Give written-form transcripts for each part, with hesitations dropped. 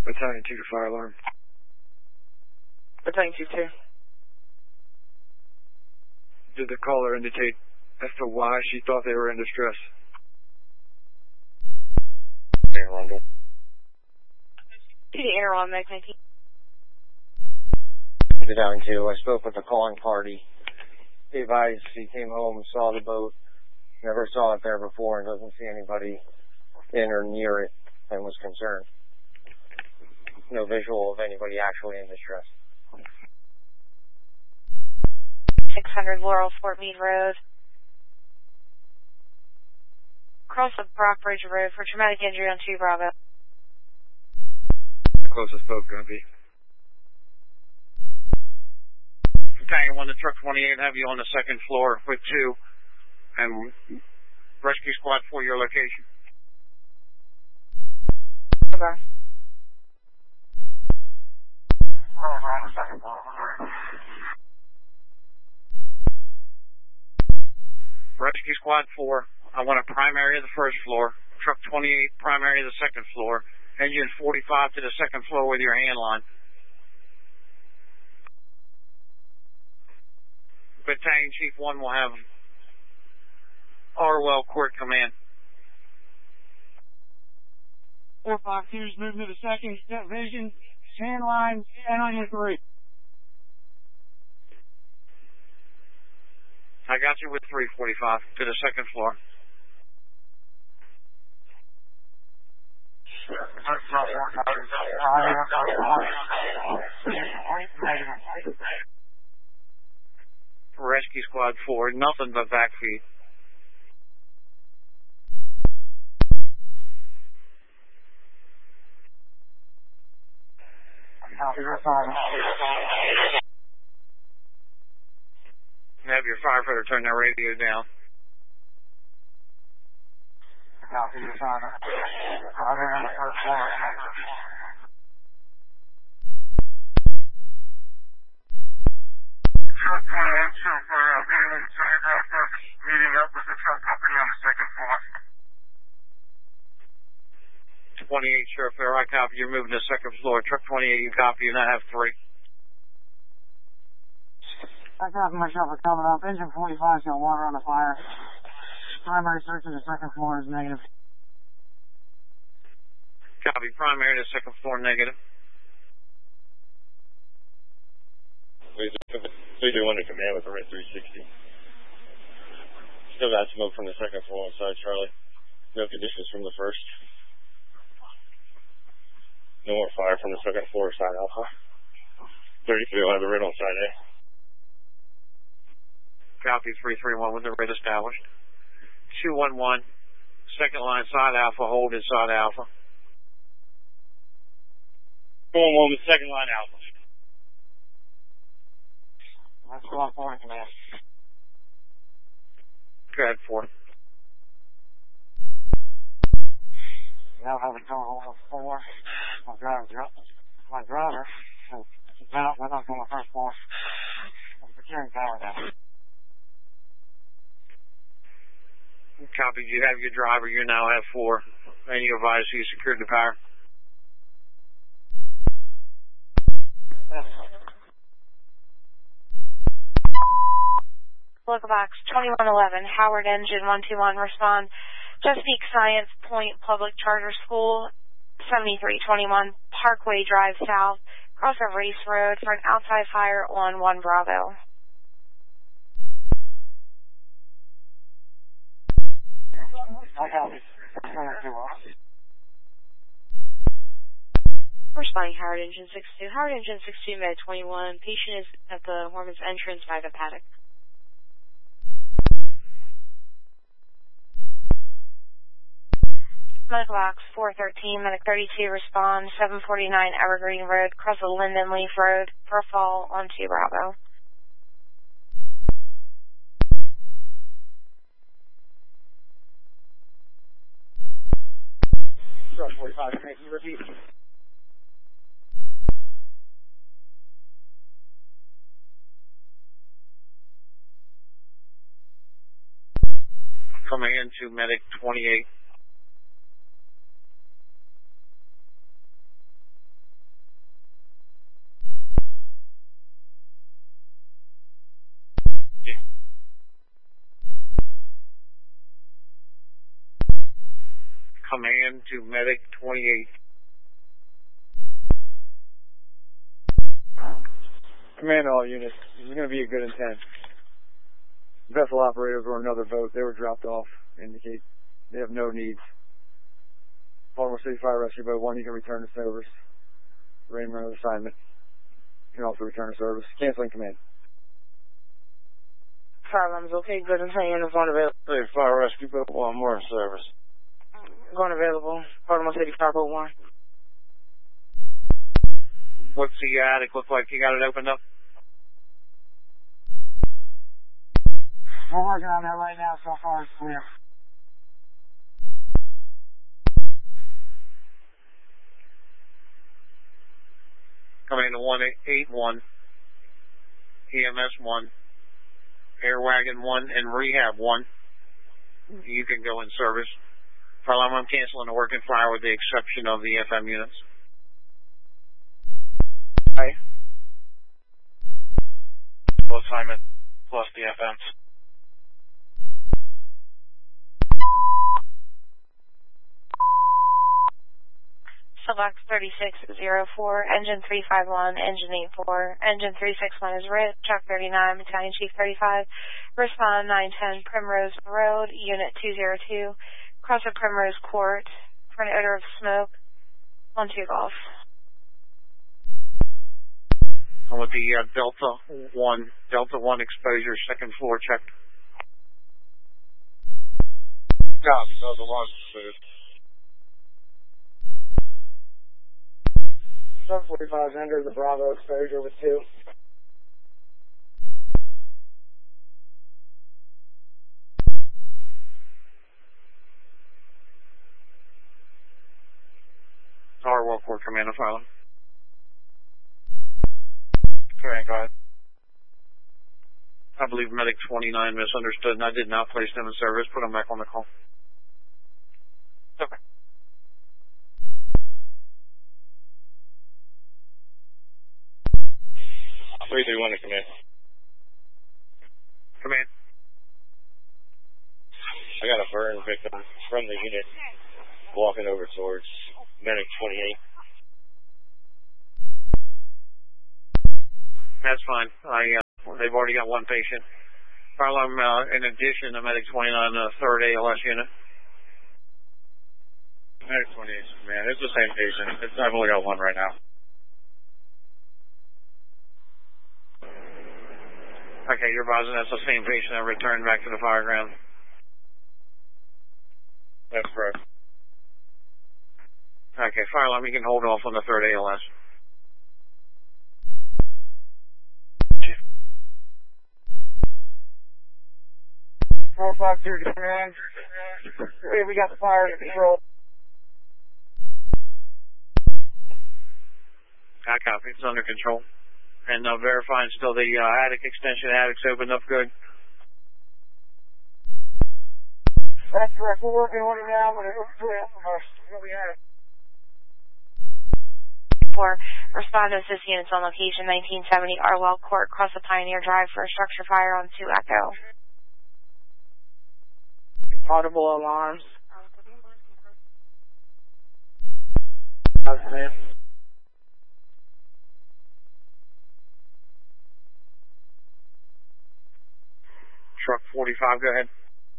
Battalion 2 to fire alarm. Battalion 2-2. Did the caller indicate as to why she thought they were in distress? To the air on Meg 19. Battalion 2, I spoke with the calling party. He advised he came home, saw the boat, never saw it there before, and doesn't see anybody in or near it, and was concerned. No visual of anybody actually in distress. 600 Laurel, Fort Meade Road. Cross the Brockbridge Road for traumatic injury on 2 Bravo. The closest boat gonna be. Battalion 1 to truck 28, have you on the second floor with 2, and rescue squad for your location. Okay. Rescue squad 4, I want a primary of the first floor, truck 28 primary of the second floor, engine 45 to the second floor with your hand line. Battalion Chief 1 will have Orwell Court Command. 452 is moving to the second division, hand line, and on your 3. I got you with 345 to the second floor. Rescue squad 4, nothing but backfeed. Have your firefighter turn their radio down. Truck 28, meeting up with the truck company on the second floor. 28, Sheriff Fair, I copy. You're moving to the second floor. Truck 28, you copy. You now have 3. I copy myself for coming up. Engine 45's got water on the fire. Primary search of the second floor is negative. Copy. Primary to second floor negative. 321 to command with a red 360. Still got smoke from the second floor inside Charlie. No conditions from the first. No more fire from the second floor side Alpha. 33 will have the red on side A. Copy. 331 with the red established. 211, second line side Alpha, hold inside Alpha. 211 with second line Alpha. That's squad 4 in command. Go ahead, 4. Now have a total of 4. My driver went up on the first floor. I'm securing power down. Copy. You have your driver. You now have 4. And you advise you secured the power. Local box 2111, Howard Engine 121, respond. Chesapeake Science Point Public Charter School, 7321 Parkway Drive South, cross a race road for an outside fire on 1 Bravo. I copy. Responding Howard Engine 62. Howard Engine 62, Med 21. Patient is at the Horman's entrance by the paddock. Medical box 413, Medic 32, respond. 749 Evergreen Road, cross the Linden Leaf Road for a fall on 2 Bravo. Truck 45, can you repeat? Coming into Medic 28. command to Medic 28. Command all units. This is going to be a good intent. Vessel operators were another boat. They were dropped off. Indicate they have no needs. Baltimore City Fire Rescue Boat 1, you can return to service. Rain runner assignment. You can also return to service. Canceling command. Problems, okay, good intent units unavailable. City Fire Rescue Boat 1, more in service. Going available. Baltimore City Fire Boat 1. What's the attic look like? You got it opened up? We're working on that right now. So far it's clear. Command to 181, EMS 1, Air Wagon 1, and Rehab 1. You can go in service. I'm canceling the working fire with the exception of the FM units. Right. Assignment plus the FMs. Select 3604, engine 351, engine 84, engine 361 is Rich, Chuck 39, Battalion Chief 35, respond 910 Primrose Road, Unit 202, cross of Primrose Court, for an odor of smoke, 12 Golf. And with the Delta 1 exposure, second floor check. Copy, Delta 1 exposure. 745 is under the Bravo exposure with 2. Tower World Court Command of Island. Command, go ahead. I believe Medic 29 misunderstood, and I did not place them in service. Put them back on the call. Okay. Three, 3, 1 to command. Command. I got a burn victim from the unit walking over towards Medic 28. That's fine. They've already got one patient. Harlem, in addition to Medic 29, third ALS unit. Medic 28, man, it's the same patient. I've only got one right now. Okay, you're advising that's the same patient that returned back to the fire ground. That's correct. Okay, fire alarm, you can hold off on the third ALS. Chief. 452 to command. We got the fire under control. I copy. It's under control. And verifying still the attic extension. Attic's opened up good. That's correct. We're working on it now, but it looks clear from us. We had it. For respond to assist units on location 1970 Arwell Court, cross the Pioneer Drive for a structure fire on 2 Echo. Audible alarms. Truck 45, go ahead.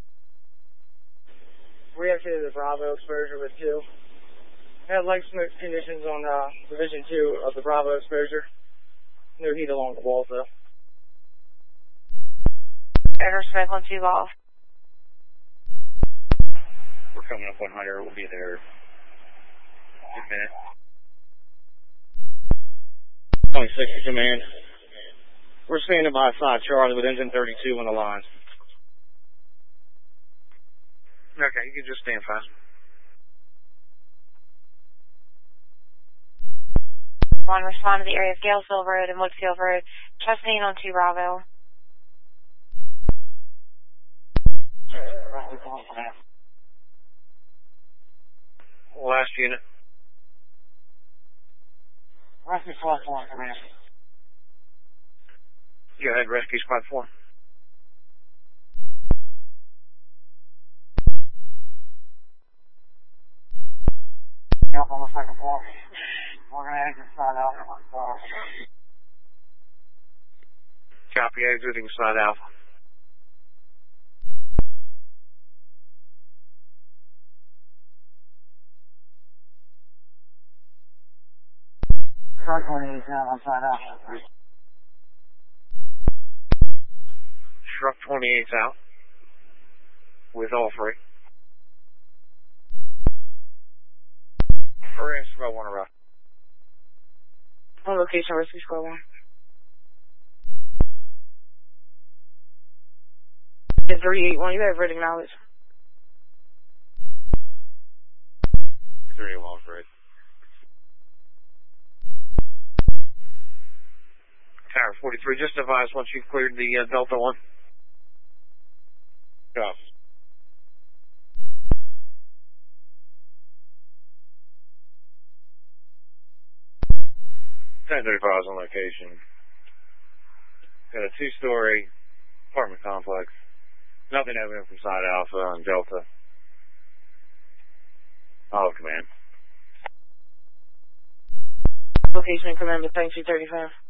We actually did the Bravo exposure with 2. Had light smoke conditions on Division 2 of the Bravo exposure. No heat along the walls, though. Odor smoke on 2 Golf. We're coming up on Hunter. We'll be there in a minute. 26 to command. We're standing by side Charlie with engine 32 on the line. Okay, you can just stand fast. One, respond to the area of Galesville Road and Woodfield Road. Chestnut on 2 Bravo. Last unit. Rescue Squad 4, command. Go ahead, Rescue Squad 4. up on the second floor. We're going to exit side out. Copy, exiting side Alpha. Truck 28 down on side out. Truck 28's out. With all three. Arrest about 1 around. On location, rescue squad 1. 381, you have ready knowledge. 381's ready. Tower 43, just advise once you've cleared the Delta 1. Copy. 1035 is on location. Got a 2-story apartment complex. Nothing evident from side Alpha and Delta. All command. Location and command, thank you, 35.